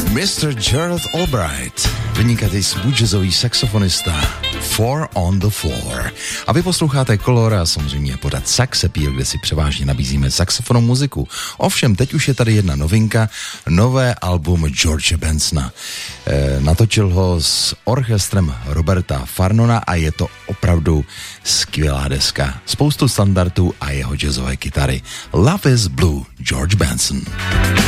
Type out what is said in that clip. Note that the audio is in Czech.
Mr. Gerald Albright, vynikající smooth jazzový saxofonista, Four on the Floor. A vy posloucháte Color a samozřejmě podat Sax Appeal, kde si převážně nabízíme saxofonovou muziku. Ovšem, teď už je tady jedna novinka, nové album George Bensona. Natočil ho s orchestrem Roberta Farnona a je to opravdu skvělá deska. Spoustu standardů a jeho jazzové kytary. Love is Blue, George Benson.